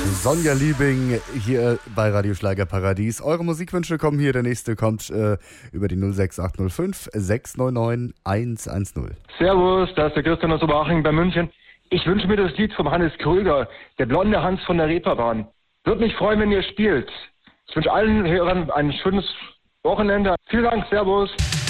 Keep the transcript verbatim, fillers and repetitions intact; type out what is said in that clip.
Sonja Liebing hier bei Radio Schlagerparadies. Eure Musikwünsche kommen hier. Der nächste kommt äh, über die null sechs acht null fünf sechs neun neun eins eins null. Servus, da ist der Christian aus Oberhaching bei München. Ich wünsche mir das Lied vom Hannes Krüger, der blonde Hans von der Reeperbahn. Würde mich freuen, wenn ihr spielt. Ich wünsche allen Hörern ein schönes Wochenende. Vielen Dank, Servus.